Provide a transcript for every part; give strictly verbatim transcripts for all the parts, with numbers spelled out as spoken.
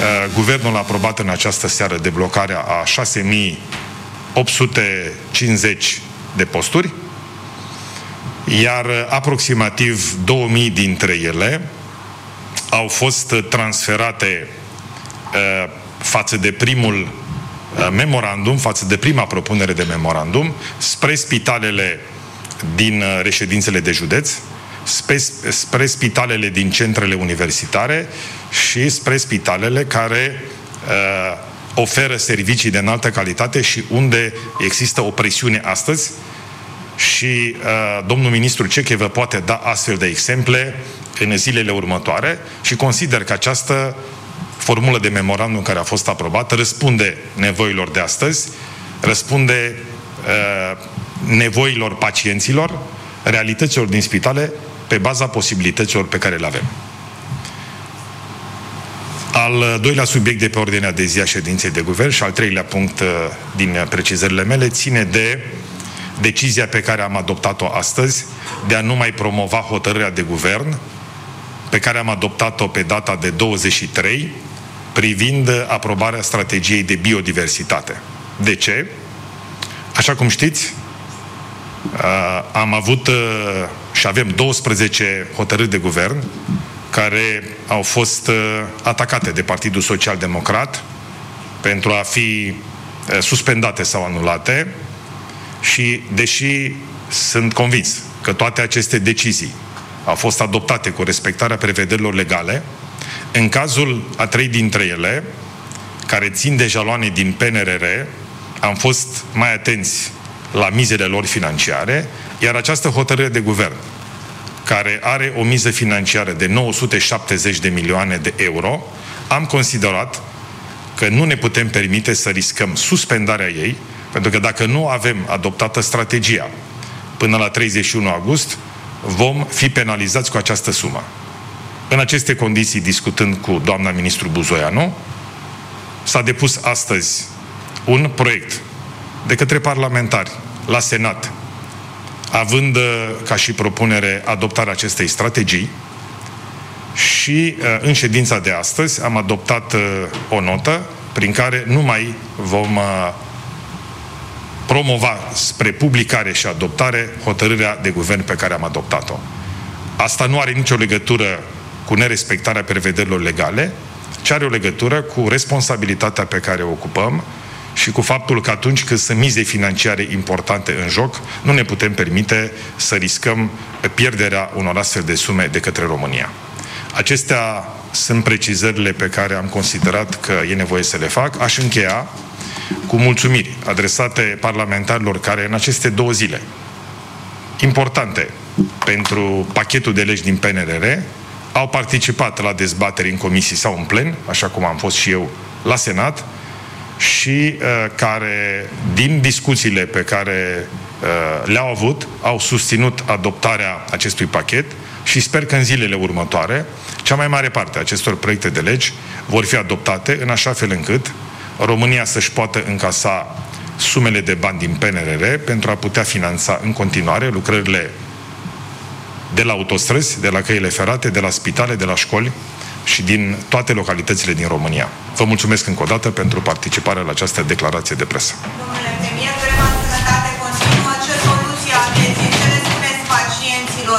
Guvernul a aprobat în această seară deblocarea a șase mii opt sute cincizeci de posturi, iar aproximativ două mii dintre ele au fost transferate uh, față de primul uh, memorandum, față de prima propunere de memorandum, spre spitalele din uh, reședințele de județ, spre, spre spitalele din centrele universitare și spre spitalele care uh, oferă servicii de înaltă calitate și unde există o presiune astăzi. Și uh, domnul ministru Ceche vă poate da astfel de exemple în zilele următoare și consider că această formulă de memorandum care a fost aprobată răspunde nevoilor de astăzi, răspunde uh, nevoilor pacienților, realităților din spitale, pe baza posibilităților pe care le avem. Al doilea subiect de pe ordinea de zi a ședinței de guvern și al treilea punct uh, din precizările mele ține de decizia pe care am adoptat-o astăzi de a nu mai promova hotărârea de guvern pe care am adoptat-o pe data de douăzeci și trei privind aprobarea strategiei de biodiversitate. De ce? Așa cum știți, am avut și avem douăsprezece hotărâri de guvern care au fost atacate de Partidul Social Democrat pentru a fi suspendate sau anulate. Și, deși sunt convins că toate aceste decizii au fost adoptate cu respectarea prevederilor legale, în cazul a trei dintre ele, care țin de jaloane din P N R R, am fost mai atenți la mizele lor financiare, iar această hotărâre de guvern, care are o miză financiară de nouă sute șaptezeci de milioane de euro, am considerat că nu ne putem permite să riscăm suspendarea ei, pentru că dacă nu avem adoptată strategia până la treizeci și unu august, vom fi penalizați cu această sumă. În aceste condiții, discutând cu doamna ministru Buzoianu, s-a depus astăzi un proiect de către parlamentari la Senat, având ca și propunere adoptarea acestei strategii, și în ședința de astăzi am adoptat o notă prin care nu mai vom promova spre publicare și adoptare hotărârea de guvern pe care am adoptat-o. Asta nu are nicio legătură cu nerespectarea prevederilor legale, ci are o legătură cu responsabilitatea pe care o ocupăm și cu faptul că atunci când sunt mize financiare importante în joc, nu ne putem permite să riscăm pierderea unor astfel de sume de către România. Acestea sunt precizările pe care am considerat că e nevoie să le fac. Aș încheia cu mulțumiri adresate parlamentarilor care în aceste două zile importante pentru pachetul de legi din P N R R au participat la dezbateri în comisii sau în plen, așa cum am fost și eu la Senat, și uh, care, din discuțiile pe care uh, le-au avut, au susținut adoptarea acestui pachet și sper că în zilele următoare, cea mai mare parte a acestor proiecte de legi vor fi adoptate în așa fel încât România să-și poată încasa sumele de bani din P N R R pentru a putea finanța în continuare lucrările de la autostrăzi, de la căile ferate, de la spitale, de la școli și din toate localitățile din România. Vă mulțumesc încă o dată pentru participarea la această declarație de presă. Domnule premier, vrem sănătate continuă. Ce soluție aveți? Ce le spuneți pacienților?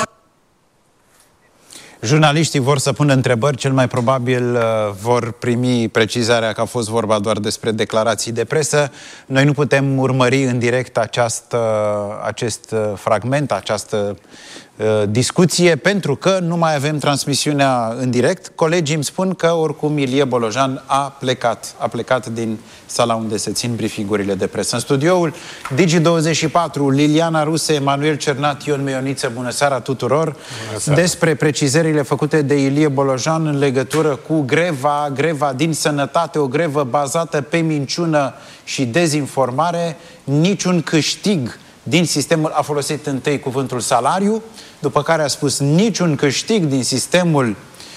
Jurnaliștii vor să pună întrebări, cel mai probabil vor primi precizarea că a fost vorba doar despre declarații de presă. Noi nu putem urmări în direct această, acest fragment, această uh, discuție, pentru că nu mai avem transmisiunea în direct. Colegii îmi spun că oricum Ilie Bolojan a plecat, a plecat din sala unde se țin briefingurile de presă. În studioul Digi douăzeci și patru, Liliana Ruse, Emanuel Cernat, Ion Meioniță, bună seara tuturor! Bună seara. Despre precizările făcute de Ilie Bolojan în legătură cu greva, greva din sănătate, o grevă bazată pe minciună și dezinformare, niciun câștig din sistemul, a folosit întâi cuvântul salariu, după care a spus niciun câștig din sistemul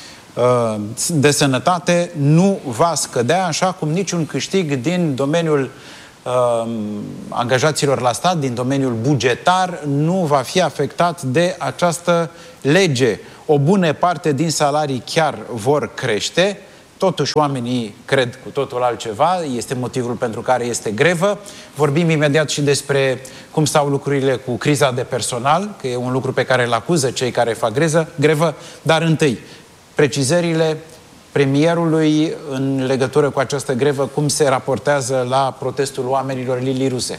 de sănătate nu va scădea, așa cum niciun câștig din domeniul uh, angajaților la stat, din domeniul bugetar, nu va fi afectat de această lege. O bună parte din salarii chiar vor crește, Totuși, oamenii cred cu totul altceva, este motivul pentru care este grevă. Vorbim imediat și despre cum stau lucrurile cu criza de personal, că e un lucru pe care îl acuză cei care fac greză, grevă, dar întâi, precizările premierului în legătură cu această grevă, cum se raportează la protestul oamenilor. Lili Ruse.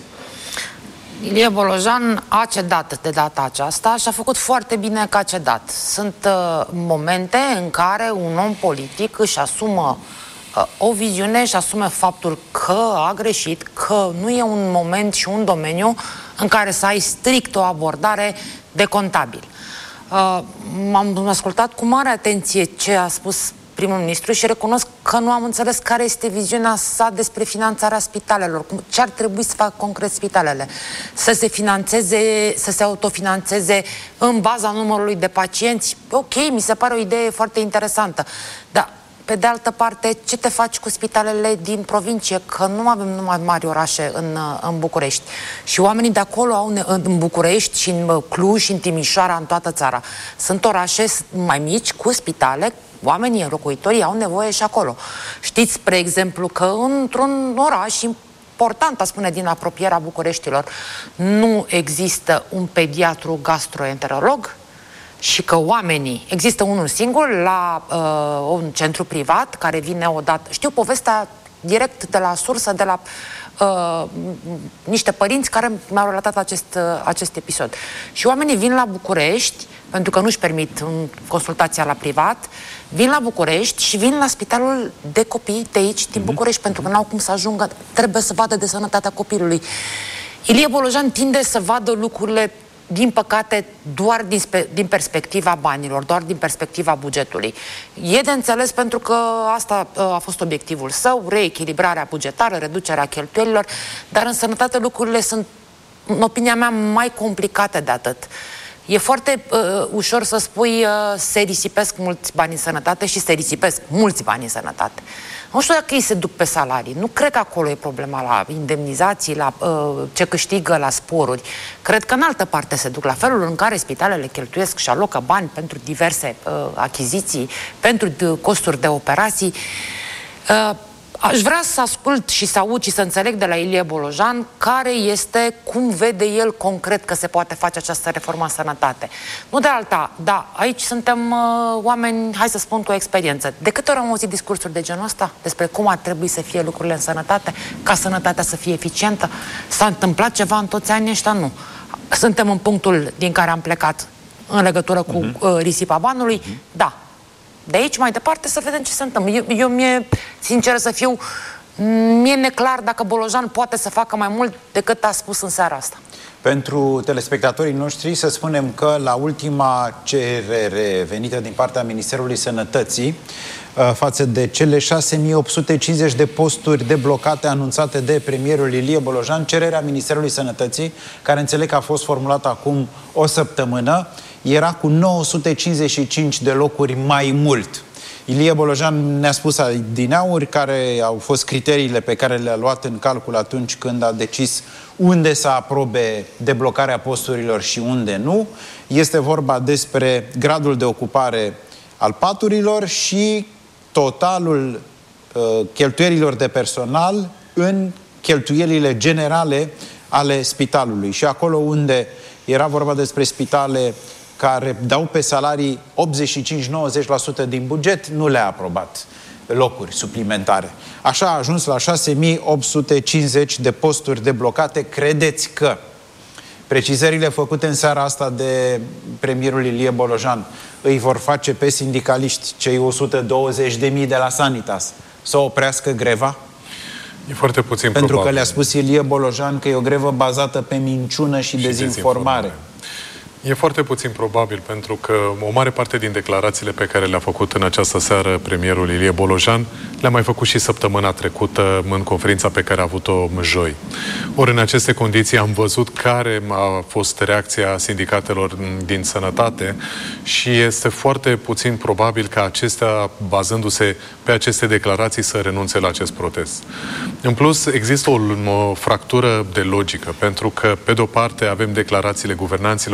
Ilie Bolojan a cedat de data aceasta și a făcut foarte bine că a cedat. Sunt uh, momente în care un om politic își asumă uh, o viziune și asume faptul că a greșit, că nu e un moment și un domeniu în care să ai strict o abordare de contabil. Uh, m-am ascultat cu mare atenție ce a spus primul ministru și recunosc că nu am înțeles care este viziunea sa despre finanțarea spitalelor. Ce ar trebui să facă concret spitalele? Să se finanțeze, să se autofinanțeze în baza numărului de pacienți? Ok, mi se pare o idee foarte interesantă. Dar, pe de altă parte, ce te faci cu spitalele din provincie? Că nu avem numai mari orașe în, în București. Și oamenii de acolo au, în București și în Cluj și în Timișoara, în toată țara. Sunt orașe mai mici cu spitale. Oamenii, locuitorii au nevoie și acolo. Știți, spre exemplu, că într-un oraș important, a spune, din apropierea Bucureștilor, nu există un pediatru gastroenterolog și că oamenii, există unul singur la uh, un centru privat care vine odată. Știu povestea direct de la sursă, de la uh, niște părinți care mi-au relatat acest, uh, acest episod. Și oamenii vin la București pentru că nu-și permit consultația la privat, vin la București și vin la spitalul de copii de aici, din București, pentru că n-au cum să ajungă, trebuie să vadă de sănătatea copilului. Ilie Bolojan tinde să vadă lucrurile, din păcate, doar din, din perspectiva banilor, doar din perspectiva bugetului. E de înțeles pentru că asta a fost obiectivul său, reechilibrarea bugetară, reducerea cheltuielilor, dar în sănătate lucrurile sunt, în opinia mea, mai complicate de atât. E foarte uh, ușor să spui uh, se risipesc mulți bani în sănătate și se risipesc mulți bani în sănătate. Nu știu dacă ei se duc pe salarii. Nu cred că acolo e problema, la indemnizații, la uh, ce câștigă, la sporuri. Cred că în altă parte se duc, la felul în care spitalele cheltuiesc și alocă bani pentru diverse uh, achiziții, pentru uh, costuri de operații. Uh, Aș vrea să ascult și să aud și să înțeleg de la Ilie Bolojan care este, cum vede el concret că se poate face această reformă în sănătate. Nu de alta, da, aici suntem uh, oameni, hai să spun, cu experiență. De câte ori am auzit discursuri de genul ăsta despre cum ar trebui să fie lucrurile în sănătate, ca sănătatea să fie eficientă? S-a întâmplat ceva în toți anii ăștia? Nu. Suntem în punctul din care am plecat în legătură cu uh, risipa banului? Uh-huh. Da. De aici mai departe să vedem ce se întâmplă. Eu, eu mi-e, sincer să fiu, mi-e neclar dacă Bolojan poate să facă mai mult decât a spus în seara asta. Pentru telespectatorii noștri să spunem că la ultima cerere venită din partea Ministerului Sănătății față de cele șase mii opt sute cincizeci de posturi deblocate anunțate de premierul Ilie Bolojan, cererea Ministerului Sănătății, care înțeleg că a fost formulată acum o săptămână, era cu nouă sute cincizeci și cinci de locuri mai mult. Ilie Bolojan ne-a spus adineauri care au fost criteriile pe care le-a luat în calcul atunci când a decis unde să aprobe deblocarea posturilor și unde nu. Este vorba despre gradul de ocupare al paturilor și totalul uh, cheltuielilor de personal în cheltuielile generale ale spitalului. Și acolo unde era vorba despre spitale care dau pe salarii optzeci și cinci la nouăzeci la sută din buget, nu le-a aprobat locuri suplimentare. Așa a ajuns la șase mii opt sute cincizeci de posturi deblocate. Credeți că precizările făcute în seara asta de premierul Ilie Bolojan îi vor face pe sindicaliști, cei o sută douăzeci de mii de la Sanitas, să oprească greva? E foarte puțin Pentru probabil. că le-a spus Ilie Bolojan că e o grevă bazată pe minciună și, și dezinformare. dezinformare. E foarte puțin probabil, pentru că o mare parte din declarațiile pe care le-a făcut în această seară premierul Ilie Bolojan le-a mai făcut și săptămâna trecută în conferința pe care a avut-o joi. Ori în aceste condiții am văzut care a fost reacția sindicatelor din sănătate și este foarte puțin probabil ca acestea, bazându-se pe aceste declarații, să renunțe la acest protest. În plus, există o, o fractură de logică, pentru că, pe de-o parte, avem declarațiile guvernanților care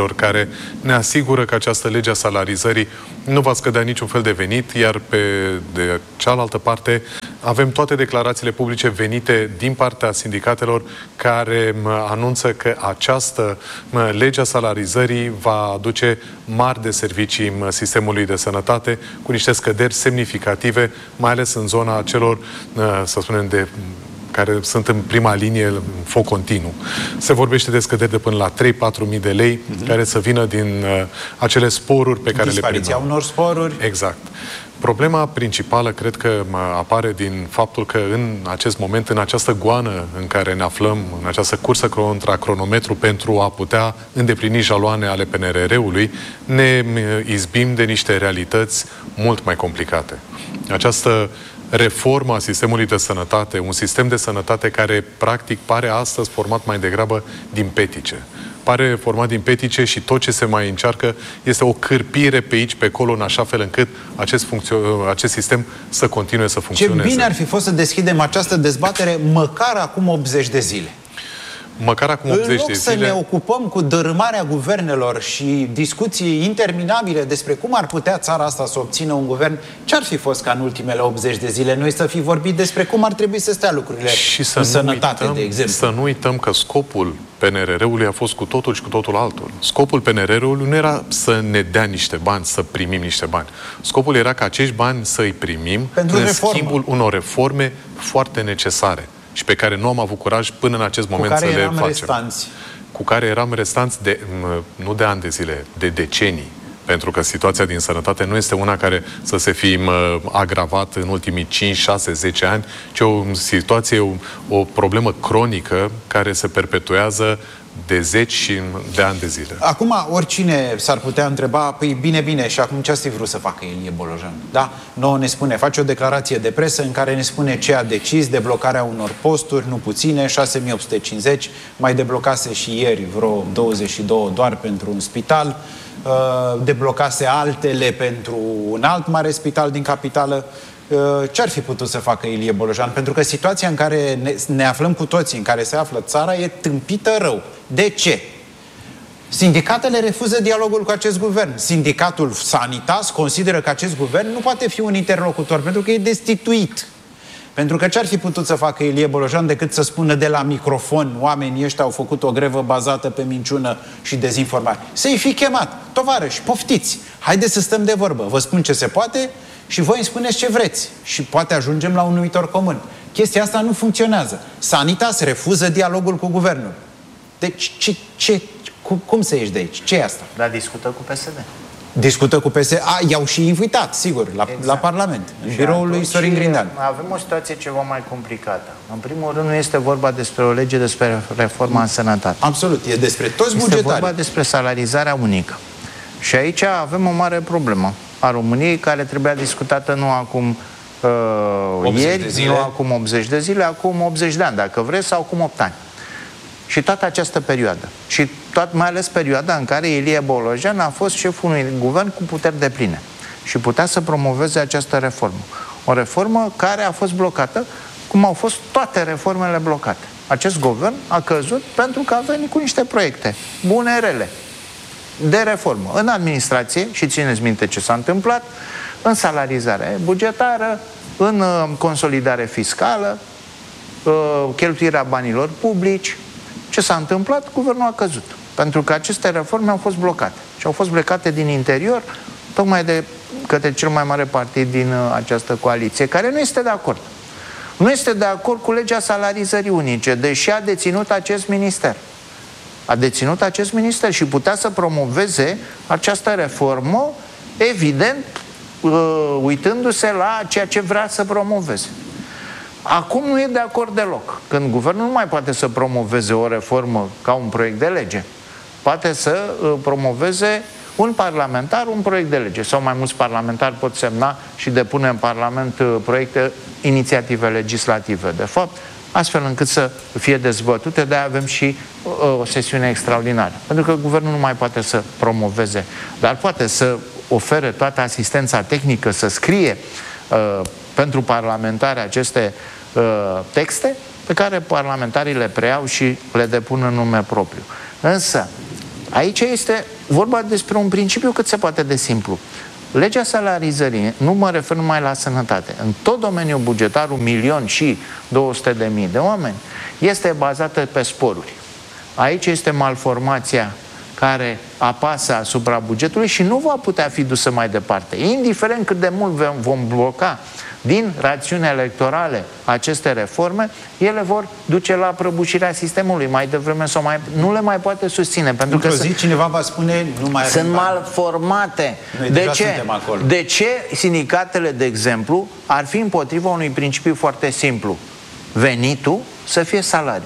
care ne asigură că această lege a salarizării nu va scădea niciun fel de venit, iar pe de cealaltă parte avem toate declarațiile publice venite din partea sindicatelor care anunță că această lege a salarizării va aduce mari de servicii sistemului de sănătate cu niște scăderi semnificative, mai ales în zona celor, să spunem, de care sunt în prima linie în foc continuu. Se vorbește de scăderi de până la trei-patru mii de lei, uh-huh. care să vină din uh, acele sporuri pe care le primim. Dispariția unor sporuri. Exact. Problema principală, cred că apare din faptul că în acest moment, în această goană în care ne aflăm, în această cursă contra cronometru pentru a putea îndeplini jaloane ale P N R R-ului, ne izbim de niște realități mult mai complicate. Această reforma sistemului de sănătate, un sistem de sănătate care practic pare astăzi format mai degrabă din petice. Pare format din petice și tot ce se mai încearcă este o cârpire pe aici, pe acolo, în așa fel încât acest, acest sistem să continue să funcționeze. Ce bine ar fi fost să deschidem această dezbatere măcar acum optzeci de zile. Măcar acum optzeci de zile. În loc să ne ocupăm cu dărâmarea guvernelor și discuții interminabile despre cum ar putea țara asta să obțină un guvern, ce-ar fi fost ca în ultimele optzeci de zile noi să fi vorbit despre cum ar trebui să stea lucrurile și să în sănătate, uităm, de exemplu? Să nu uităm că scopul P N R R-ului a fost cu totul și cu totul altul. Scopul P N R R-ului nu era să ne dea niște bani, să primim niște bani. Scopul era ca acești bani să-i primim pentru în reformă. schimbul unor reforme foarte necesare și pe care nu am avut curaj până în acest moment să le facem. Restanți. Cu care eram restanți de, nu de ani de zile, de decenii. Pentru că situația din sănătate nu este una care să se fi agravat în ultimii cinci, șase, zece ani, ci o situație, o, o problemă cronică care se perpetuează de zeci de ani de zile. Acum, oricine s-ar putea întreba, păi bine, bine, și acum ce-ați fi vrut să facă Ilie Bolojan? Da? Nouă ne spune, face o declarație de presă în care ne spune ce a decis, deblocarea unor posturi, nu puține, șase mii opt sute cincizeci, mai deblocase și ieri vreo douăzeci și două doar pentru un spital, deblocase altele pentru un alt mare spital din capitală. Ce-ar fi putut să facă Ilie Bolojan? Pentru că situația în care ne, ne aflăm cu toții, în care se află țara, e tâmpită rău. De ce? Sindicatele refuză dialogul cu acest guvern. Sindicatul Sanitas consideră că acest guvern nu poate fi un interlocutor, pentru că e destituit. Pentru că ce-ar fi putut să facă Ilie Bolojan decât să spună de la microfon oamenii ăștia au făcut o grevă bazată pe minciună și dezinformare? Să-i fi chemat. Tovarăși, poftiți, haideți să stăm de vorbă. Vă spun ce se poate și voi îmi spuneți ce vreți. Și poate ajungem la un numitor comun. Chestia asta nu funcționează. Sanitas refuză dialogul cu guvernul. Deci ce, ce, cum, cum să ieși de aici? Ce e asta? Dar discută cu P S D. Discută cu P S D. A, i-au și invitat, sigur, la, exact. la Parlament, în și biroul lui Sorin Grindean. Avem o situație ceva mai complicată. În primul rând, nu este vorba despre o lege despre reforma în sănătate. Absolut, e despre toți bugetari. Este vorba despre salarizarea unică. Și aici avem o mare problemă a României, care trebuia discutată nu acum uh, ieri, nu acum optzeci de zile, acum optzeci de ani, dacă vreți, sau acum opt ani. Și toată această perioadă. Și tot, mai ales perioada în care Ilie Bolojan a fost șeful unui guvern cu puteri depline și putea să promoveze această reformă. O reformă care a fost blocată, cum au fost toate reformele blocate. Acest guvern a căzut pentru că a venit cu niște proiecte bune, rele, de reformă. În administrație, și țineți minte ce s-a întâmplat, în salarizare bugetară, în uh, consolidare fiscală, uh, cheltuirea banilor publici. Ce s-a întâmplat? Guvernul a căzut. Pentru că aceste reforme au fost blocate. Și au fost blocate din interior, tocmai de către cel mai mare partid din uh, această coaliție, care nu este de acord. Nu este de acord cu legea salarizării unice, deși a deținut acest minister. A deținut acest minister și putea să promoveze această reformă, evident, uh, uitându-se la ceea ce vrea să promoveze. Acum nu e de acord deloc. Când guvernul nu mai poate să promoveze o reformă ca un proiect de lege, poate să uh, promoveze un parlamentar un proiect de lege. Sau mai mulți parlamentari pot semna și depune în Parlament uh, proiecte, inițiative legislative, de fapt, astfel încât să fie dezbătute. De-aia avem și uh, o sesiune extraordinară. Pentru că guvernul nu mai poate să promoveze, dar poate să ofere toată asistența tehnică, să scrie uh, pentru parlamentari aceste uh, texte pe care parlamentarii le preiau și le depun în nume propriu. Însă, aici este vorba despre un principiu cât se poate de simplu. Legea salarizării, nu mă refer numai la sănătate, în tot domeniul bugetar, un milion și două sute de mii de oameni, este bazată pe sporuri. Aici este malformația care apasă asupra bugetului și nu va putea fi dusă mai departe. Indiferent cât de mult vom bloca din rațiuni electorale aceste reforme, ele vor duce la prăbușirea sistemului mai devreme sau mai... Nu le mai poate susține. Pentru că zi, cineva va spune, nu mai sunt malformate. De ce? De ce sindicatele, de exemplu, ar fi împotriva unui principiu foarte simplu? Venitul să fie salariu.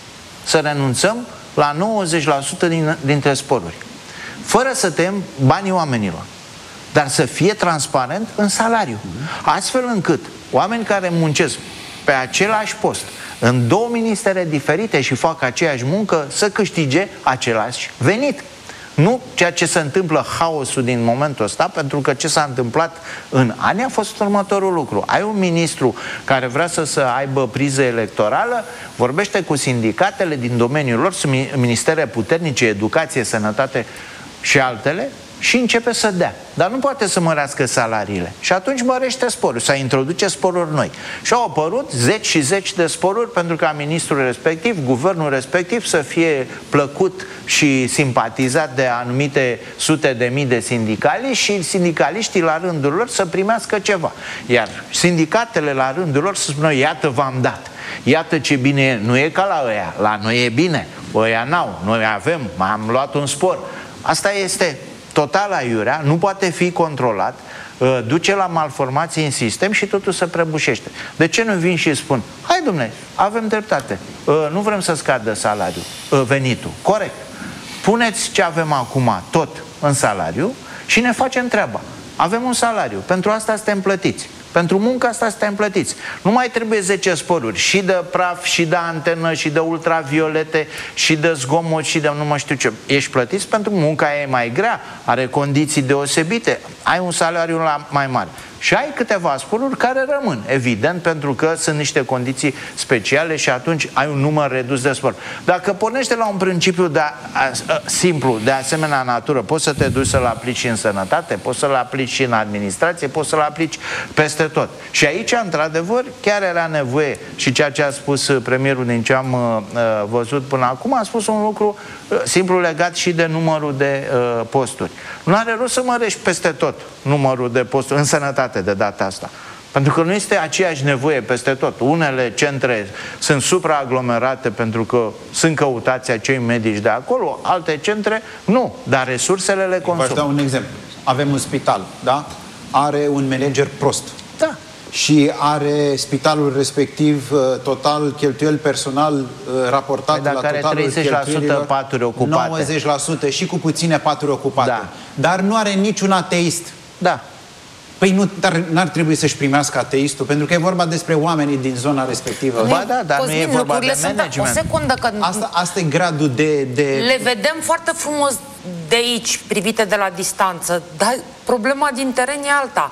Să renunțăm la nouăzeci la sută din, dintre sporuri. Fără să tăiem banii oamenilor. Dar să fie transparent în salariu. Astfel încât oameni care muncesc pe același post în două ministere diferite și fac aceeași muncă să câștige același venit. Nu ceea ce se întâmplă, haosul din momentul ăsta, pentru că ce s-a întâmplat în ani a fost următorul lucru. Ai un ministru care vrea să, să aibă priză electorală, vorbește cu sindicatele din domeniul lor, sunt ministere puternice, educație, sănătate și altele, și începe să dea. Dar nu poate să mărească salariile. Și atunci mărește sporuri, să introduce sporuri noi. Și au apărut zeci și zeci de sporuri pentru ca ministrul respectiv, guvernul respectiv să fie plăcut și simpatizat de anumite sute de mii de sindicaliști și sindicaliștii la rândul lor să primească ceva. Iar sindicatele la rândul lor să spună, iată v-am dat. Iată ce bine e. Nu e ca la ăia. La noi e bine. Ăia n-au. Noi avem. Am luat un spor. Asta este total aiurea, nu poate fi controlat, duce la malformații în sistem și totul se prăbușește. De ce nu vin și spun, hai dom'le, avem dreptate, nu vrem să scadă salariul, venitul, corect. Puneți ce avem acum tot în salariu și ne facem treaba. Avem un salariu, pentru asta suntem plătiți. Pentru munca asta suntem plătiți. Nu mai trebuie zece sporuri, și de praf, și de antenă, și de ultraviolete, și de zgomot, și de nu mă știu ce. Ești plătiți pentru munca e mai grea, are condiții deosebite, ai un salariu mai mare. Și ai câteva sporuri care rămân, evident, pentru că sunt niște condiții speciale și atunci ai un număr redus de spor. Dacă pornește la un principiu de a, a, a, simplu, de asemenea natură, poți să te duci să-l aplici și în sănătate, poți să-l aplici și în administrație, poți să-l aplici peste tot. Și aici, într-adevăr, chiar era nevoie și ceea ce a spus premierul din ce am uh, văzut până acum, a spus un lucru uh, simplu legat și de numărul de uh, posturi. Nu are rost să mărești peste tot numărul de posturi în sănătate de data asta. Pentru că nu este aceeași nevoie peste tot. Unele centre sunt supraaglomerate pentru că sunt căutați acei medici de acolo, alte centre nu, dar resursele le consumă. Vă dau un exemplu. Avem un spital, da? Are un manager prost. Da. Și are spitalul respectiv total cheltuieli personal raportat la totalul cheltuielilor paturi ocupate. nouăzeci la sută și cu puține paturi ocupate. Da. Dar nu are niciun ateist. Da. Păi nu, dar n-ar trebui să-și primească ateistul, pentru că e vorba despre oamenii din zona respectivă. Ba da, dar nu e vorba de management. O secundă, că asta, asta e gradul de, de... Le vedem foarte frumos de aici, privite de la distanță, dar problema din teren e alta.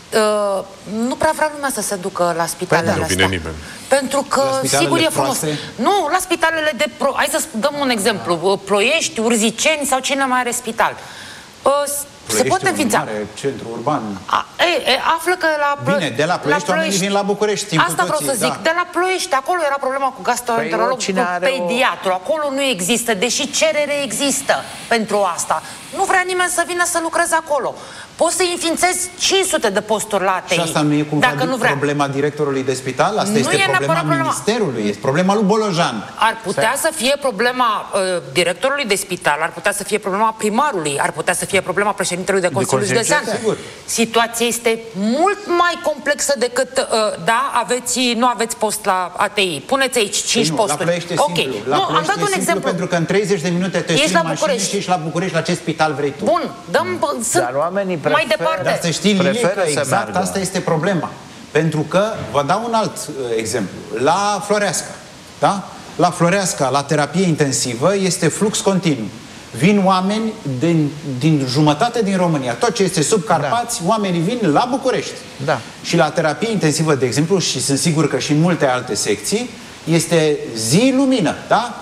Uh, nu prea vrea lumea să se ducă la spitalele păi, astea. Nimeni. Pentru că, sigur, e frumos. Proaste? Nu, la spitalele de... Pro... Hai să dăm un exemplu. Ploiești, Urziceni sau cine mai are spital. Uh, se poate înființa. Mare centru urban. A, e, e, află că la Ploiești... Bine, de la Ploiești oamenii vin la București. Asta vreau să zic. Da. De la Ploiești, acolo era problema cu gastroenterolog, păi, cu pediatru. O... Acolo nu există, deși cerere există pentru asta. Nu vrea nimeni să vină să lucreze acolo. Poți să înființezi cinci sute de posturi la A T I. Și asta nu e cumva dacă nu vrea. problema directorului de spital? Asta nu este e problema ministerului, este problema lui Bolojan. Ar putea să fie problema uh, directorului de spital, ar putea să fie problema primarului, ar putea să fie problema președintelui de Consiliu Județean. Situația este mult mai complexă decât, uh, da, aveți, nu aveți post la A T I. Puneți aici cinci nu, posturi. La Ploiești e okay. simplu. La nu, am dat un exemplu. Pentru că în treizeci de minute te ești la mașină și ești la București, la ce spital vrei tu. Bun, dăm, sunt dar oamenii prefer, mai departe. Dar să știi, Lilie, că exact meargă. asta este problema. Pentru că, vă dau un alt uh, exemplu. La Floreasca, da? La Floreasca, la terapie intensivă, este flux continuu. Vin oameni din, din jumătate din România. Tot ce este sub Carpați, da. Oamenii vin la București. Da. Și la terapie intensivă, de exemplu, și sunt sigur că și în multe alte secții, este zi lumină, da?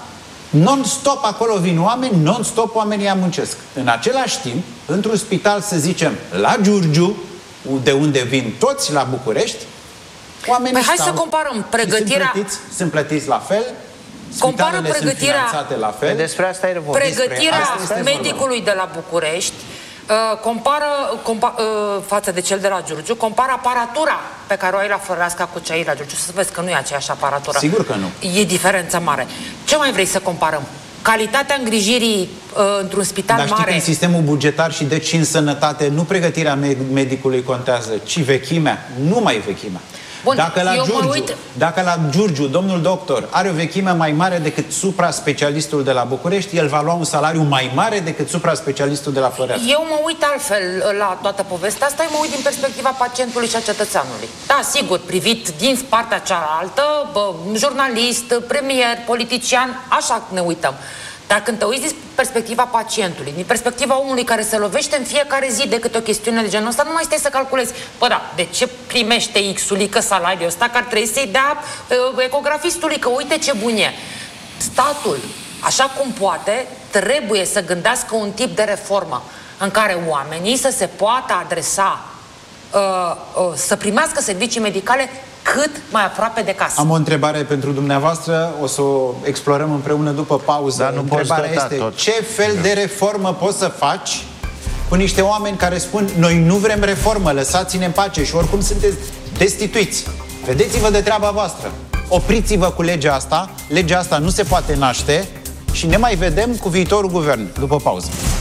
Non-stop acolo vin oameni, non-stop oamenii muncesc. În același timp, într-un spital, să zicem, la Giurgiu, de unde vin toți la București, oamenii păi hai stau, să comparăm pregătirea... Sunt plătiți, sunt plătiți la fel, compară spitalele pregătirea, sunt finanțate la fel. Despre asta e vorba. Pregătirea medicului de la București, uh, compară, compa, uh, față de cel de la Giurgiu, compară aparatura pe care o ai la Floreasca cu cea la Giurgiu. Să vezi că nu e aceeași aparatură. Sigur că nu. E diferență mare. Ce mai vrei să comparăm? Calitatea îngrijirii uh, într-un spital Dar știi mare... că în sistemul bugetar și deci și în sănătate nu pregătirea medicului contează, ci vechimea, numai vechimea. Bun, dacă, la Giurgiu, uit... dacă la Giurgiu, domnul doctor, are o vechime mai mare decât supra-specialistul de la București, el va lua un salariu mai mare decât supra-specialistul de la Floreasca. Eu mă uit altfel la toată povestea asta, eu mă uit din perspectiva pacientului și a cetățeanului. Da, sigur, privit din partea cealaltă, bă, jurnalist, premier, politician, așa ne uităm. Dar când te uiți din perspectiva pacientului, din perspectiva omului care se lovește în fiecare zi de câte o chestiune de genul ăsta, nu mai stai să calculezi. Bă, da, de ce primește X-ulică salariul ăsta, că ar trebui să-i dea uh, ecografistului, că uite ce bun e. Statul, așa cum poate, trebuie să gândească un tip de reformă în care oamenii să se poată adresa, uh, uh, să primească servicii medicale cât mai aproape de casă. Am o întrebare pentru dumneavoastră, o să o explorăm împreună după pauză. Dar nu Întrebarea poți este, tot. ce fel de reformă poți să faci cu niște oameni care spun noi nu vrem reformă, lăsați-ne în pace și oricum sunteți destituiți. Vedeți-vă de treaba voastră. Opriți-vă cu legea asta, legea asta nu se poate naște și ne mai vedem cu viitorul guvern după pauză.